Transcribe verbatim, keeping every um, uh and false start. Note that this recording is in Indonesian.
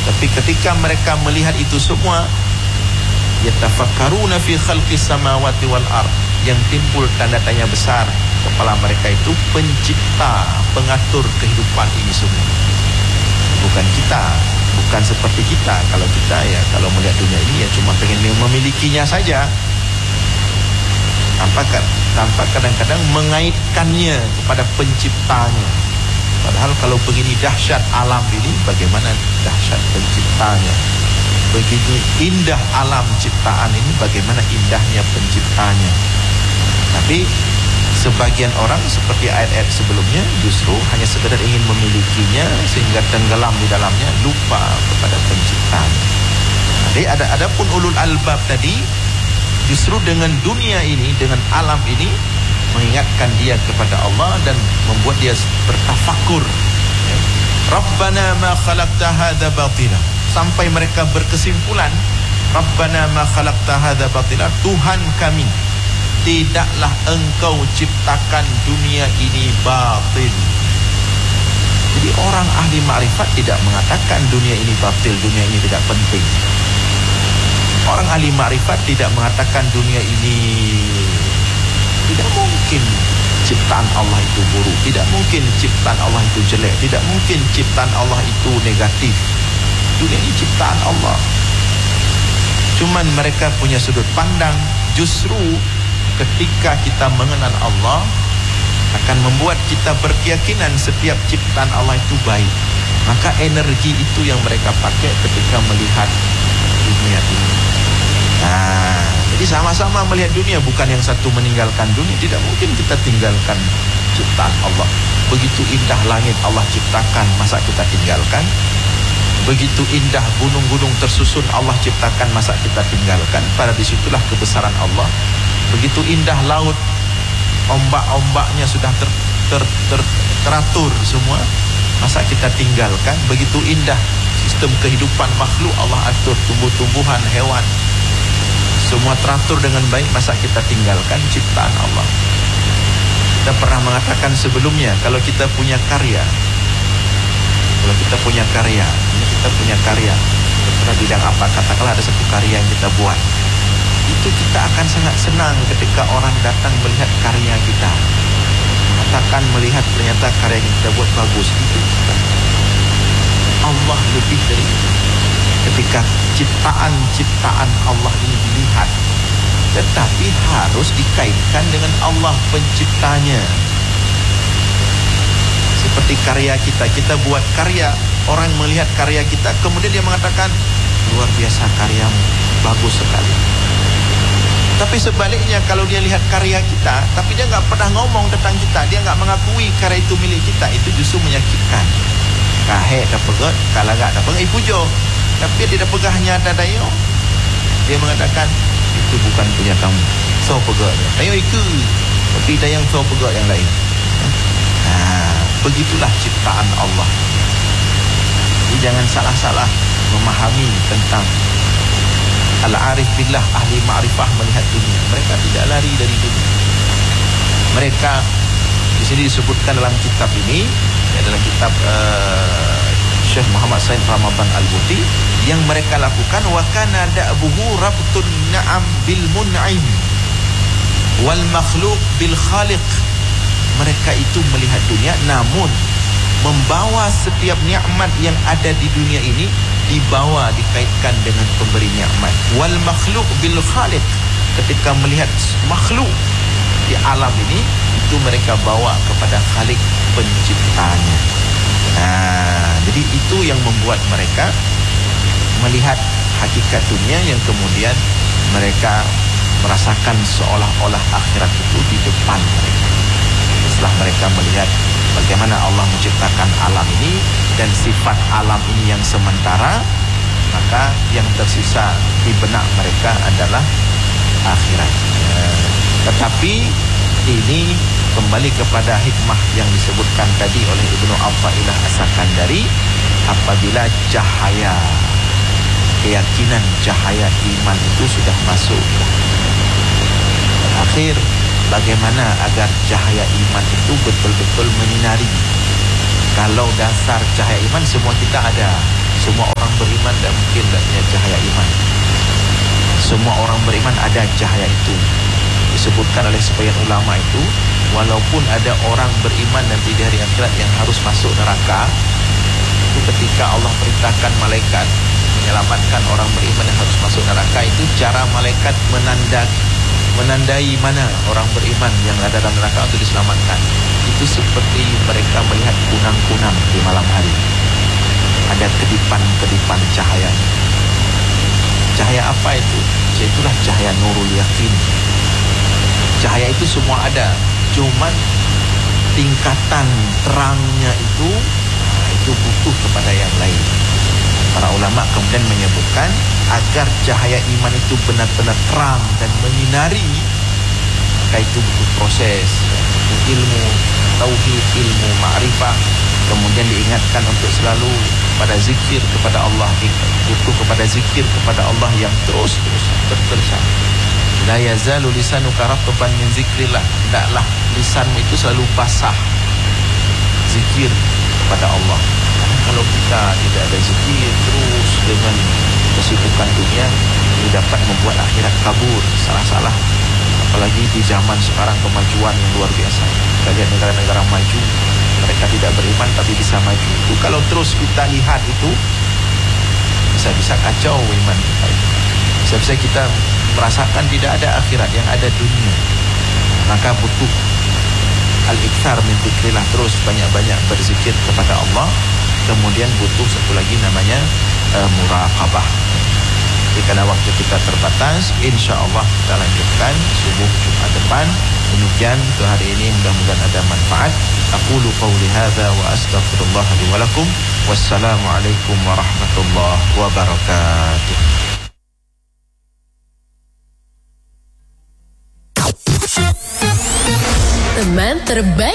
Tapi ketika mereka melihat itu semua, yatafakkaruna fi khalqis samawati wal ard, yang timbul tanda tanya besar kepala mereka itu pencipta, pengatur kehidupan ini semua. Bukan kita, bukan seperti kita. Kalau kita ya, kalau melihat dunia ini ya cuma pengen memilikinya saja, tanpa, tanpa kadang-kadang mengaitkannya kepada penciptanya. Padahal kalau begini dahsyat alam ini, bagaimana dahsyat penciptanya? Begini indah alam ciptaan ini, bagaimana indahnya penciptanya? Tapi sebagian orang seperti ayat-ayat sebelumnya justru hanya sekedar ingin memilikinya sehingga tenggelam di dalamnya, lupa kepada penciptanya. Jadi ada adapun ulul albab tadi justru dengan dunia ini, dengan alam ini mengingatkan dia kepada Allah dan membuat dia bertafakur. Rabbana ma khalaqta hadza batila, sampai mereka berkesimpulan, Rabbana ma khalaqta hadza batila, Tuhan kami, tidaklah engkau ciptakan dunia ini batil. Jadi orang ahli ma'rifat tidak mengatakan dunia ini batil, dunia ini tidak penting. Orang ahli ma'rifat tidak mengatakan dunia ini tidak mungkin ciptaan Allah itu buruk, tidak mungkin ciptaan Allah itu jelek, tidak mungkin ciptaan Allah itu negatif. Dunia ini ciptaan Allah. Cuman mereka punya sudut pandang. Justru ketika kita mengenal Allah akan membuat kita berkeyakinan setiap ciptaan Allah itu baik. Maka energi itu yang mereka pakai ketika melihat dunia ini. Nah, jadi sama-sama melihat dunia, bukan yang satu meninggalkan dunia. Tidak mungkin kita tinggalkan ciptaan Allah. Begitu indah langit Allah ciptakan, masa kita tinggalkan? Begitu indah gunung-gunung tersusun Allah ciptakan, masa kita tinggalkan? Pada disitulah kebesaran Allah. Begitu indah laut, ombak-ombaknya sudah ter, ter, ter, teratur semua, masa kita tinggalkan? Begitu indah sistem kehidupan makhluk Allah atur, tumbuh-tumbuhan, hewan, semua teratur dengan baik, masa kita tinggalkan ciptaan Allah? Kita pernah mengatakan sebelumnya, kalau kita punya karya, kalau kita punya karya, ini kita punya karya, terserah bidang apa, katakanlah ada satu karya yang kita buat, itu kita akan sangat senang ketika orang datang melihat karya kita, katakan melihat ternyata karya yang kita buat bagus. Itu kita, Allah lebih dari itu. Ketika ciptaan-ciptaan Allah ini dilihat, tetapi harus dikaitkan dengan Allah penciptanya. Seperti karya kita, kita buat karya, orang melihat karya kita, kemudian dia mengatakan, luar biasa karyamu, bagus sekali. Tapi sebaliknya, kalau dia lihat karya kita, tapi dia nggak pernah ngomong tentang kita, dia nggak mengakui karya itu milik kita, itu justru menyakitkan. Kahek dah pegot, kalau nggak dah pegot, pujo. Tapi dia dah pegahnya ada dayo, dia mengatakan itu bukan punya kamu, so pegot dayo itu, tapi dayang so pegot yang lain. Nah, begitulah ciptaan Allah. Jadi jangan salah-salah memahami tentang al-arif billah, ahli ma'rifah melihat dunia. Mereka tidak lari dari dunia. Mereka di sini disebutkan dalam kitab ini, ya, dalam kitab uh, Syekh Muhammad Said Ramadan Al-Buti, yang mereka lakukan wa kana da'buhu rabtun na'am bil mun'im wal makhluq bil khaliq. Mereka itu melihat dunia, namun membawa setiap nikmat yang ada di dunia ini, dibawa dikaitkan dengan pemberi nikmat. Wal makhluq bil khaliq, ketika melihat makhluk di alam ini, itu mereka bawa kepada Khalik penciptanya. Nah, jadi itu yang membuat mereka melihat hakikat dunia yang kemudian mereka merasakan seolah-olah akhirat itu di depan mereka. Setelah mereka melihat bagaimana Allah menciptakan alam ini dan sifat alam ini yang sementara, maka yang tersisa di benak mereka adalah akhirat. Tetapi ini kembali kepada hikmah yang disebutkan tadi oleh Ibnu Athaillah As-Sakandari, apabila cahaya keyakinan, cahaya iman itu sudah masuk. Terakhir, bagaimana agar cahaya iman itu betul-betul menyinari? Kalau dasar cahaya iman semua kita ada, semua orang beriman beriman ada cahaya itu. Disebutkan oleh sebagian ulama itu, walaupun ada orang beriman nanti di hari akhirat yang harus masuk neraka, itu ketika Allah perintahkan malaikat menyelamatkan orang beriman yang harus masuk neraka, itu cara malaikat menandak menandai mana orang beriman yang ada dalam neraka untuk diselamatkan. Itu seperti mereka melihat kunang-kunang di malam hari. Ada kedipan-kedipan cahaya. Cahaya apa itu? Itulah cahaya nurul yakin. Cahaya itu semua ada, cuman tingkatan terangnya itu, nah, itu butuh kepada yang lain. Para ulama kemudian menyebutkan agar cahaya iman itu benar-benar terang dan menyinari, maka itu butuh proses, butuh ilmu, tauhid, ilmu, ma'rifah. Kemudian diingatkan untuk selalu pada zikir kepada Allah, butuh kepada zikir kepada Allah yang terus-terus berterusan. La yazalu lisanuka ratban min zikrillah. Tidaklah lisanmu itu selalu basah zikir kepada Allah. Kalau kita tidak ada zikir terus dengan kesibukan dunia, ini dapat membuat akhirat kabur, salah-salah. Apalagi di zaman sekarang kemajuan yang luar biasa. Kita lihat negara-negara maju, mereka tidak beriman tapi bisa maju. Itu kalau terus kita lihat itu, bisa-bisa kacau iman kita itu. Bisa-bisa kita merasakan tidak ada akhirat, yang ada dunia. Maka butuh al-iktsar min dzikrillah, terus banyak-banyak berzikir kepada Allah. Kemudian butuh satu lagi namanya uh, muraqabah. Jadi karena waktu kita terbatas, insya-Allah kita lanjutkan subuh Jumat depan. Demikian untuk hari ini, mudah-mudahan ada manfaat. Aqulu qawli hadza wa astaghfirullah li wa lakum. Wassalamualaikum warahmatullahi wabarakatuh. Teman terbaik